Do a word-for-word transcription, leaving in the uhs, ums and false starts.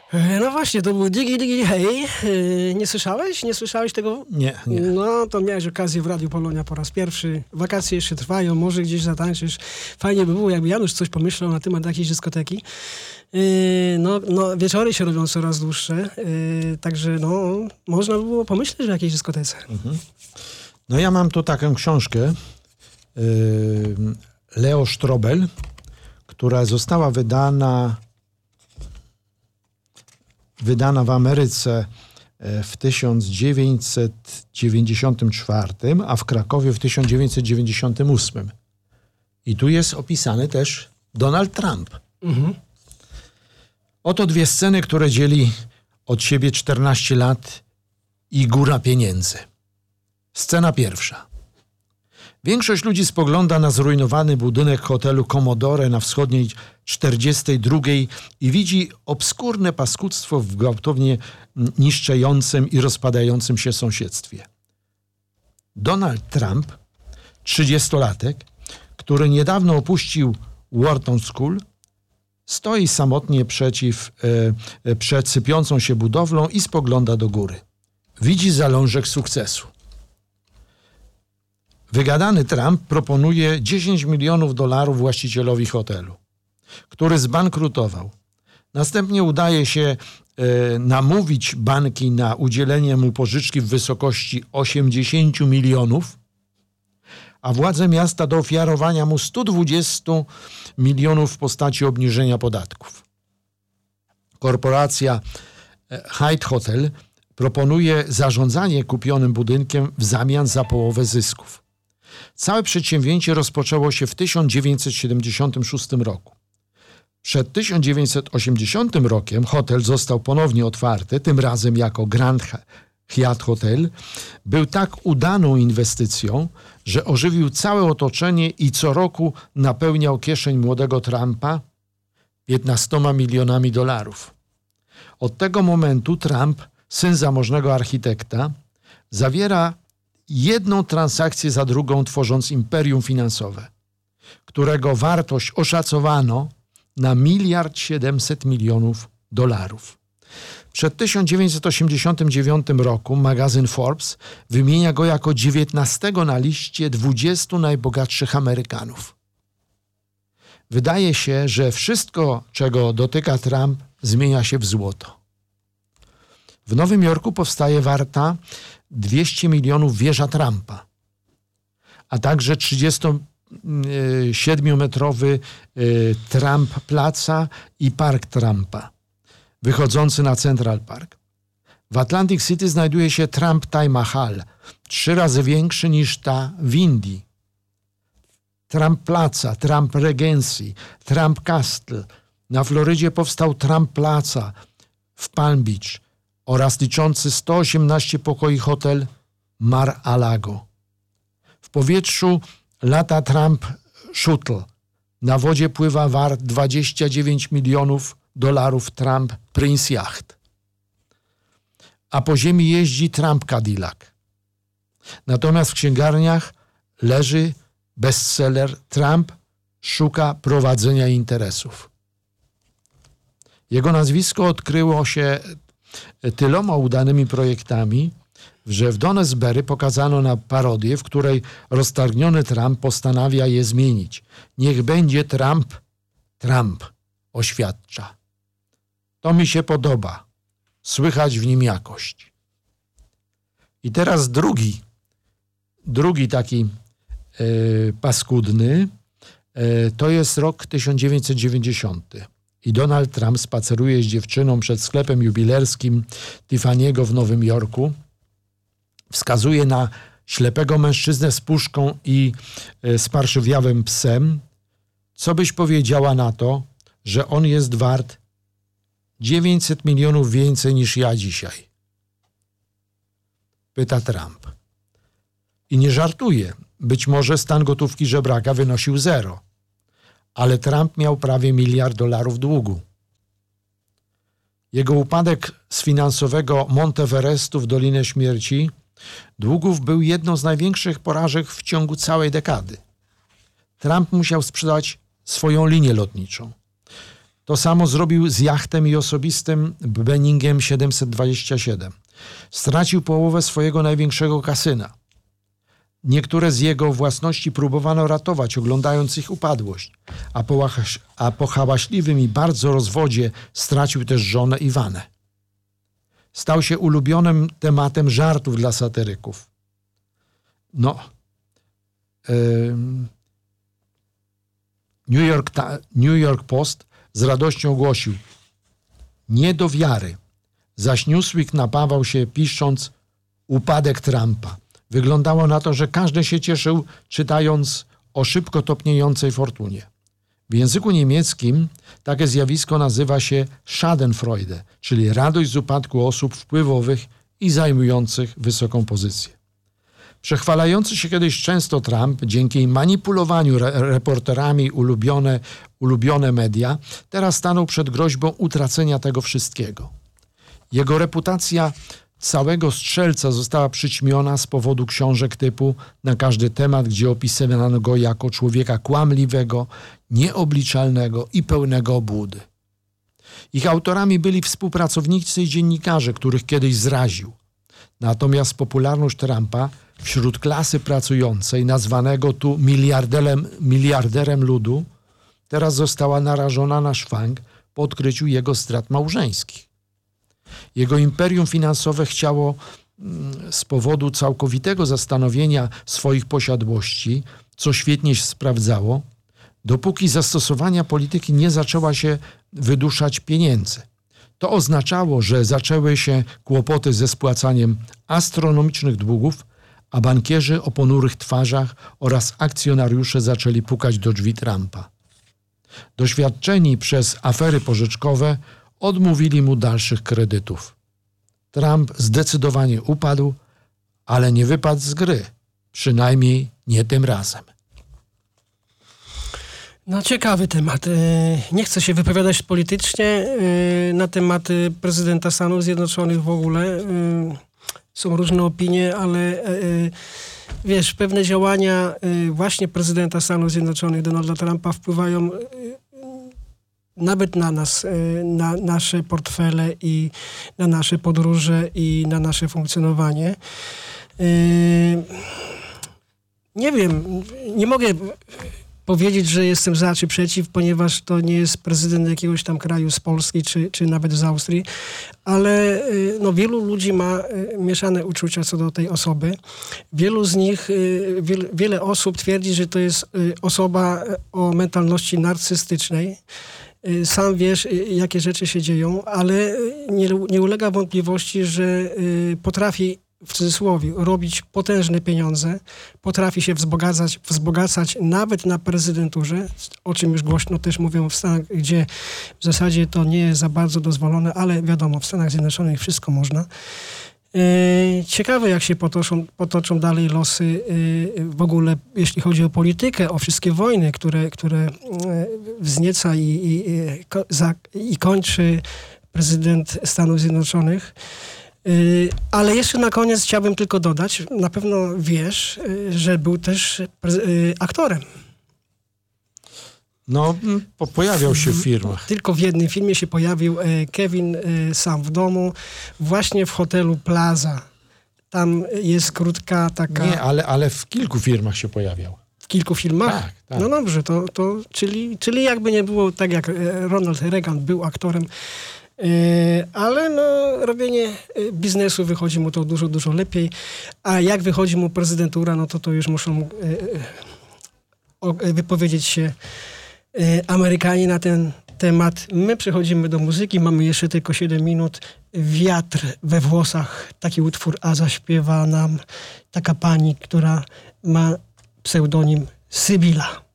No właśnie, to był Digi Digi Hej. Nie słyszałeś? Nie słyszałeś tego? Nie, nie. No, to miałeś okazję w Radiu Polonia po raz pierwszy. Wakacje jeszcze trwają, może gdzieś zatańczysz. Fajnie by było, jakby Janusz coś pomyślał na temat jakiejś dyskoteki. No, no wieczory się robią coraz dłuższe, także no, można by było pomyśleć o jakiejś dyskotece. Mhm. No ja mam tu taką książkę Leo Strobel, która została wydana wydana w Ameryce w tysiąc dziewięćset dziewięćdziesiątym czwartym, a w Krakowie w tysiąc dziewięćset dziewięćdziesiątym ósmym. I tu jest opisany też Donald Trump. Mhm. Oto dwie sceny, które dzieli od siebie czternaście lat i góra pieniędzy. Scena pierwsza. Większość ludzi spogląda na zrujnowany budynek hotelu Commodore na wschodniej czterdziestej drugiej i widzi obskurne paskudztwo w gwałtownie niszczejącym i rozpadającym się sąsiedztwie. Donald Trump, trzydziestolatek, który niedawno opuścił Wharton School, stoi samotnie przeciw, e, przed sypiącą się budowlą i spogląda do góry. Widzi zalążek sukcesu. Wygadany Trump proponuje dziesięć milionów dolarów właścicielowi hotelu, który zbankrutował. Następnie udaje się e, namówić banki na udzielenie mu pożyczki w wysokości osiemdziesiąt milionów, a władze miasta do ofiarowania mu sto dwadzieścia milionów w postaci obniżenia podatków. Korporacja Hyatt Hotel proponuje zarządzanie kupionym budynkiem w zamian za połowę zysków. Całe przedsięwzięcie rozpoczęło się w tysiąc dziewięćset siedemdziesiątym szóstym roku. Przed tysiąc dziewięćset osiemdziesiątym rokiem hotel został ponownie otwarty, tym razem jako Grand Hyatt Hotel. Był tak udaną inwestycją, że ożywił całe otoczenie i co roku napełniał kieszeń młodego Trumpa piętnastoma milionami dolarów. Od tego momentu Trump, syn zamożnego architekta, zawiera jedną transakcję za drugą, tworząc imperium finansowe, którego wartość oszacowano na miliard siedemset milionów dolarów. Przed tysiąc dziewięćset osiemdziesiątym dziewiątym roku magazyn Forbes wymienia go jako dziewiętnastego na liście dwudziestu najbogatszych Amerykanów. Wydaje się, że wszystko, czego dotyka Trump, zmienia się w złoto. W Nowym Jorku powstaje warta dwieście milionów wieża Trumpa, a także trzydziestosiedmiometrowy Trump Plaza i Park Trumpa, wychodzący na Central Park. W Atlantic City znajduje się Trump Taj Mahal, trzy razy większy niż ta w Indii. Trump Plaza, Trump Regency, Trump Castle. Na Florydzie powstał Trump Plaza w Palm Beach oraz liczący sto osiemnaście pokoi hotel Mar-a-Lago. W powietrzu lata Trump Shuttle. Na wodzie pływa wart dwadzieścia dziewięć milionów dolarów Trump Prince Yacht. A po ziemi jeździ Trump Cadillac. Natomiast w księgarniach leży bestseller Trump szuka prowadzenia interesów. Jego nazwisko odkryło się tyloma udanymi projektami, że w Donesbury pokazano na parodię, w której roztargniony Trump postanawia je zmienić. Niech będzie Trump, Trump, oświadcza. To mi się podoba. Słychać w nim jakość. I teraz drugi, drugi taki yy, paskudny, yy, to jest rok tysiąc dziewięćset dziewięćdziesiąty. I Donald Trump spaceruje z dziewczyną przed sklepem jubilerskim Tiffany'ego w Nowym Jorku. Wskazuje na ślepego mężczyznę z puszką i yy, sparszywiałym psem. Co byś powiedziała na to, że on jest wart dziewięćset milionów więcej niż ja dzisiaj? Pyta Trump. I nie żartuje. Być może stan gotówki żebraka wynosił zero. Ale Trump miał prawie miliard dolarów długu. Jego upadek z finansowego Monteverestu w Dolinę Śmierci długów był jedną z największych porażek w ciągu całej dekady. Trump musiał sprzedać swoją linię lotniczą. To samo zrobił z jachtem i osobistym Beningiem siedemset dwadzieścia siedem. Stracił połowę swojego największego kasyna. Niektóre z jego własności próbowano ratować, oglądając ich upadłość, a po, łaś, a po hałaśliwym i bardzo rozwodzie stracił też żonę Iwanę. Stał się ulubionym tematem żartów dla satyryków. No, yy, New York, New York Post z radością ogłosił: nie do wiary. Zaś Newsweek napawał się, pisząc: upadek Trumpa. Wyglądało na to, że każdy się cieszył, czytając o szybko topniejącej fortunie. W języku niemieckim takie zjawisko nazywa się Schadenfreude, czyli radość z upadku osób wpływowych i zajmujących wysoką pozycję. Przechwalający się kiedyś często Trump, dzięki manipulowaniu re- reporterami ulubione, ulubione media, teraz stanął przed groźbą utracenia tego wszystkiego. Jego reputacja całego strzelca została przyćmiona z powodu książek typu Na każdy temat, gdzie opisywano go jako człowieka kłamliwego, nieobliczalnego i pełnego obłudy. Ich autorami byli współpracownicy i dziennikarze, których kiedyś zraził. Natomiast popularność Trumpa wśród klasy pracującej, nazwanego tu miliarderem, miliarderem ludu, teraz została narażona na szwank po odkryciu jego strat małżeńskich. Jego imperium finansowe chciało z powodu całkowitego zastanowienia swoich posiadłości, co świetnie się sprawdzało, dopóki zastosowania polityki nie zaczęła się wyduszać pieniędzy. To oznaczało, że zaczęły się kłopoty ze spłacaniem astronomicznych długów, a bankierzy o ponurych twarzach oraz akcjonariusze zaczęli pukać do drzwi Trumpa. Doświadczeni przez afery pożyczkowe odmówili mu dalszych kredytów. Trump zdecydowanie upadł, ale nie wypadł z gry. Przynajmniej nie tym razem. No ciekawy temat. Nie chcę się wypowiadać politycznie na tematy prezydenta Stanów Zjednoczonych w ogóle. Są różne opinie, ale wiesz, pewne działania właśnie prezydenta Stanów Zjednoczonych, Donalda Trumpa, wpływają nawet na nas, na nasze portfele i na nasze podróże i na nasze funkcjonowanie. Nie wiem, nie mogę powiedzieć, że jestem za czy przeciw, ponieważ to nie jest prezydent jakiegoś tam kraju z Polski czy, czy nawet z Austrii, ale no, wielu ludzi ma mieszane uczucia co do tej osoby. Wielu z nich, wiele, wiele osób twierdzi, że to jest osoba o mentalności narcystycznej. Sam wiesz, jakie rzeczy się dzieją, ale nie, nie ulega wątpliwości, że potrafi, w cudzysłowie, robić potężne pieniądze, potrafi się wzbogacać, wzbogacać nawet na prezydenturze, o czym już głośno też mówią w Stanach, gdzie w zasadzie to nie jest za bardzo dozwolone, ale wiadomo, w Stanach Zjednoczonych wszystko można. Ciekawe, jak się potoczą, potoczą dalej losy w ogóle, jeśli chodzi o politykę, o wszystkie wojny, które, które wznieca i, i, i kończy prezydent Stanów Zjednoczonych. Ale jeszcze na koniec chciałbym tylko dodać, na pewno wiesz, że był też aktorem. No, po, pojawiał się w filmach. Tylko w jednym filmie się pojawił Kevin Sam w domu, właśnie w hotelu Plaza. Tam jest krótka taka... Nie, ale, ale w kilku filmach się pojawiał. W kilku filmach? Tak, tak. No dobrze, to, to czyli, czyli jakby nie było tak, jak Ronald Reagan był aktorem, ale no, robienie biznesu wychodzi mu to dużo, dużo lepiej, a jak wychodzi mu prezydentura, no to to już muszą wypowiedzieć się Amerykanie na ten temat. My przechodzimy do muzyki, mamy jeszcze tylko siedem minut. Wiatr we włosach, taki utwór, a zaśpiewa nam taka pani, która ma pseudonim Sybilla.